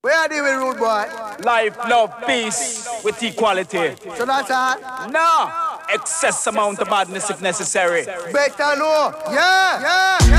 Where are they with rude boy? Life, love, peace with equality. So that's all? No, excess amount of badness if necessary. Better know. Yeah, yeah, yeah.